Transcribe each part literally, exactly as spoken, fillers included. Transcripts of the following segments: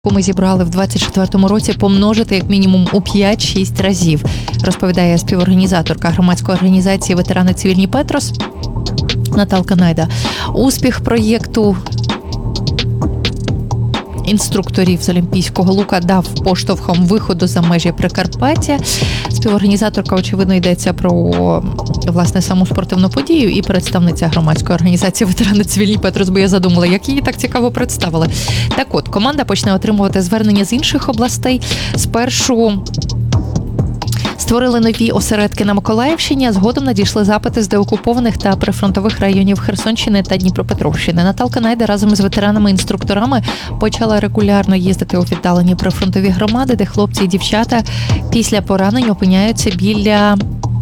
яку ми зібрали в двадцять четвертому році, помножити як мінімум у п'ять-шість разів, розповідає співорганізаторка громадської організації «Ветерани цивільні Петрос» Наталка Найда. Успіх проєкту інструкторів з Олімпійського лука дав поштовхом виходу за межі Прикарпаття. Співорганізаторка, очевидно, йдеться про, власне, саму спортивну подію і представниця громадської організації «Ветерани цивільні Петрос», бо я задумала, як її так цікаво представили. Так от, команда почне отримувати звернення з інших областей. Спершу створили нові осередки на Миколаївщині, а згодом надійшли запити з деокупованих та прифронтових районів Херсонщини та Дніпропетровщини. Наталка Найда разом з ветеранами-інструкторами почала регулярно їздити у віддалені прифронтові громади, де хлопці і дівчата після поранень опиняються біля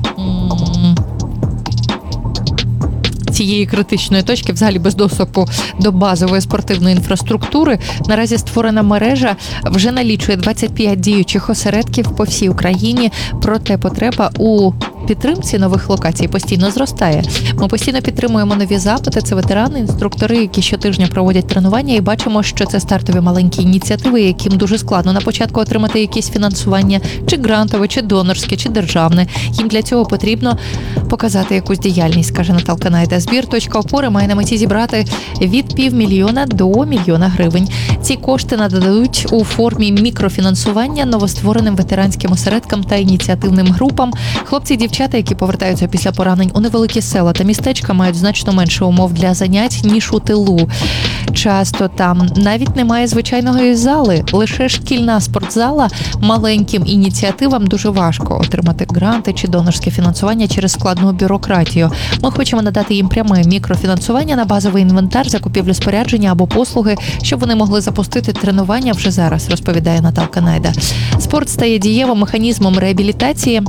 цієї критичної точки, взагалі без доступу до базової спортивної інфраструктури. Наразі створена мережа вже налічує двадцять п'ять діючих осередків по всій Україні, проте потреба у підтримці нових локацій постійно зростає. Ми постійно підтримуємо нові запити. Це ветерани, інструктори, які щотижня проводять тренування, і бачимо, що це стартові маленькі ініціативи, яким дуже складно на початку отримати якісь фінансування, чи грантове, чи донорське, чи державне. Їм для цього потрібно показати якусь діяльність, каже Наталка Найда. Збір «Точка опори» має на меті зібрати від півмільйона до мільйона гривень. Ці кошти нададуть у формі мікрофінансування новоствореним ветеранським осередкам та ініціативним групам. Хлопці і дівчата, які повертаються після поранень у невеликі села та містечка, мають значно менше умов для занять, ніж у тилу. Часто там навіть немає звичайної зали, лише шкільна спортзала. Маленьким ініціативам дуже важко отримати гранти чи донорське фінансування через складну бюрократію. Ми хочемо надати їм пряме мікрофінансування на базовий інвентар, закупівлю спорядження або послуги, щоб вони могли запустити тренування вже зараз, розповідає Наталка Найда. Спорт стає дієвим механізмом реабілітації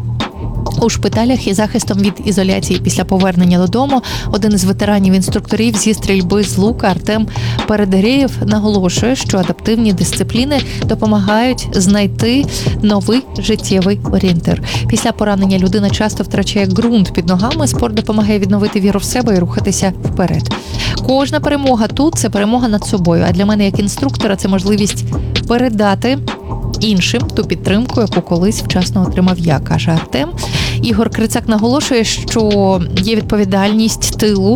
у шпиталях і захистом від ізоляції після повернення додому. Один із ветеранів-інструкторів зі стрільби з лука Артем Передерєєв наголошує, що адаптивні дисципліни допомагають знайти новий життєвий орієнтир. Після поранення людина часто втрачає ґрунт під ногами, спорт допомагає відновити віру в себе і рухатися вперед. Кожна перемога тут – це перемога над собою, а для мене як інструктора це можливість передати іншим ту підтримку, яку колись вчасно отримав я, каже Артем. Ігор Крицак наголошує, що є відповідальність тилу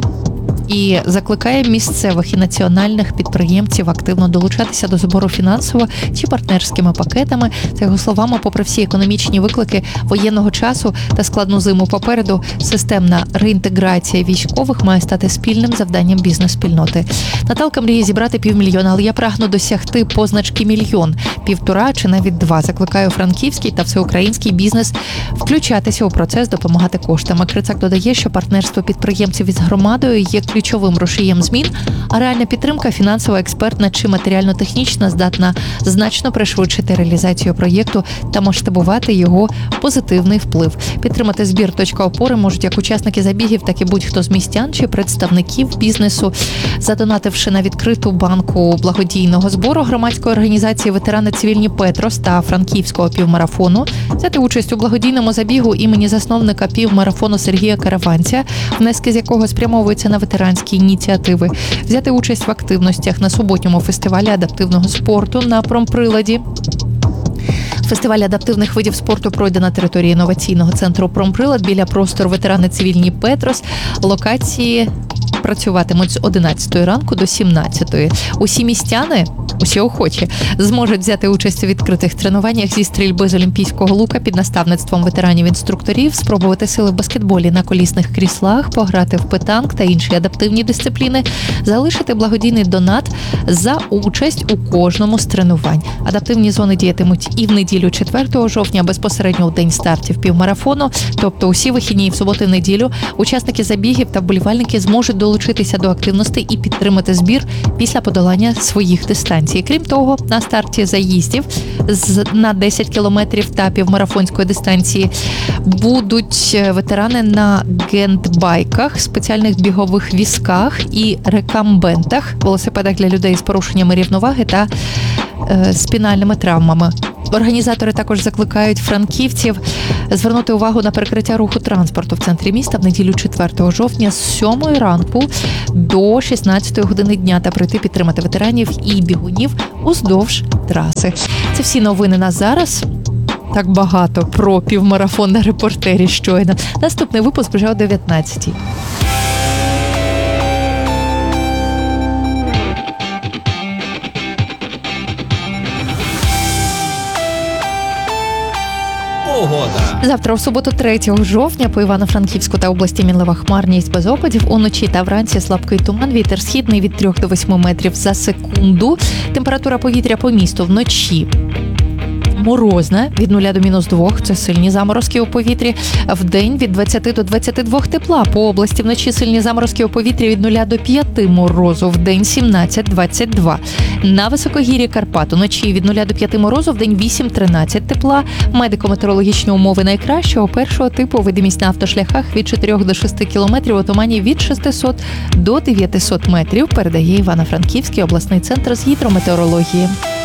і закликає місцевих і національних підприємців активно долучатися до збору фінансово чи партнерськими пакетами. За його словами, попри всі економічні виклики воєнного часу та складну зиму попереду, системна реінтеграція військових має стати спільним завданням бізнес-спільноти. Наталка мріє зібрати півмільйона, але я прагну досягти позначки мільйон, півтора чи навіть два. Закликаю франківський та всеукраїнський бізнес включатися у процес, допомагати коштами. Крицак додає, що партнерство підприємців із громадою є ключовим рушієм змін, а реальна підтримка, фінансова, експертна чи матеріально-технічна, здатна значно пришвидшити реалізацію проєкту та масштабувати його позитивний вплив. Підтримати збір «Точка опори» можуть як учасники забігів, так і будь-хто з містян чи представників бізнесу. Задонативши на відкриту банку благодійного збору громадської організації «Ветерани цивільні Петрос» та франківського півмарафону, взяти участь у благодійному забігу імені засновника півмарафону Сергія Караванця, внески з якого спрямовуються на ветеранські ініціативи, взяти участь в активностях на суботньому фестивалі адаптивного спорту на Промприладі. Фестиваль адаптивних видів спорту пройде на території інноваційного центру «Промприлад» біля простору «Ветерани цивільні Петрос». Локації працюватимуть з одинадцятої ранку до сімнадцятої. Усі містяни, усі охочі, зможуть взяти участь у відкритих тренуваннях зі стрільби з Олімпійського лука під наставництвом ветеранів-інструкторів, спробувати сили в баскетболі на колісних кріслах, пограти в петанк та інші адаптивні дисципліни, залишити благодійний донат за участь у кожному з тренувань. Адаптивні зони діятимуть і в неділю четвертого жовтня, безпосередньо у день стартів півмарафону, тобто усі вихідні в суботу і неділю учасники забігів та вболівальники зможуть долучитися до активності і підтримати збір після подолання своїх дистанцій. Крім того, на старті заїздів на десять кілометрів та півмарафонської дистанції будуть ветерани на гендбайках, спеціальних бігових візках і рекамбентах, велосипедах для людей з порушеннями рівноваги та е, спінальними травмами. Організатори також закликають франківців Звернути увагу на перекриття руху транспорту в центрі міста в неділю четвертого жовтня з сьомої ранку до шістнадцятої години дня та прийти підтримати ветеранів і бігунів уздовж траси. Це всі новини на зараз. Так багато про півмарафон на Репортері щойно. Наступний випуск вже о дев'ятнадцятій. Погода. Завтра, у суботу, третього жовтня, по Івано-Франківську та області мінлива хмарність без опадів. Уночі та вранці слабкий туман, вітер східний від трьох до восьми метрів за секунду. Температура повітря по місту вночі морозна, від нуля до мінус двох, це сильні заморозки у повітрі. Вдень від двадцяти до двадцяти двох тепла. По області вночі сильні заморозки у повітрі від нуля до п'яти морозу, вдень сімнадцять двадцять два. На високогір'ї Карпат уночі від нуля до п'яти морозу, вдень вісім тринадцять тепла. Медико-метеорологічні умови найкращого першого типу, видимість на автошляхах від чотирьох до шести кілометрів, у тумані від шестисот до дев'ятисот метрів, передає Івано-Франківський обласний центр з гідрометеорології.